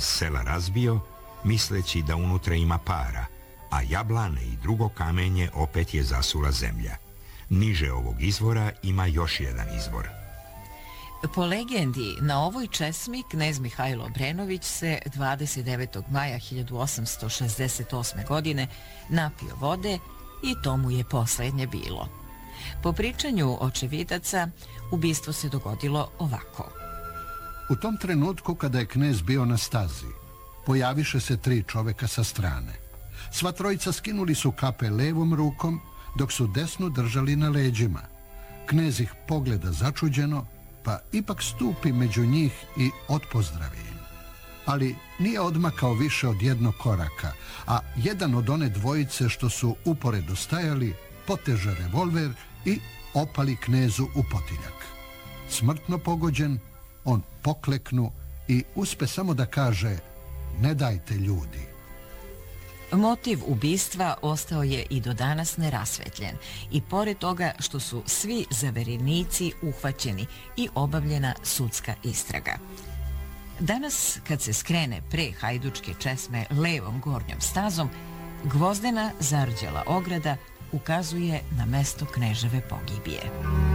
sela razbio, misleći da unutra ima para, a jablane i drugo kamenje opet je zasula zemlja. Niže ovog izvora ima još jedan izvor. Po legendi, na ovoj česmi knez Mihajlo Obrenović se 29. maja 1868. godine napio vode i to mu je poslednje bilo. Po pričanju očevidaca, ubistvo se dogodilo ovako. U tom trenutku kada je knez bio na stazi, pojaviše se 3 čoveka sa strane. Sva trojica skinuli su kape levom rukom, dok su desnu držali na leđima. Knez ih pogleda začuđeno, pa ipak stupi među njih i otpozdravi im. Ali nije odmakao više od 1 koraka, a jedan od one dvojice što su uporedo stajali poteže revolver i opali knezu u potiljak. Smrtno pogođen, on pokleknu i uspe samo da kaže: "Ne dajte, ljudi." Motiv ubistva ostao je i do danas nerasvetljen i pored toga što su svi zaverenici uhvaćeni i obavljena sudska istraga. Danas, kad se skrene pre Hajdučke česme levom gornjom stazom, gvozdena zarđala ograda ukazuje na mesto kneževe pogibije.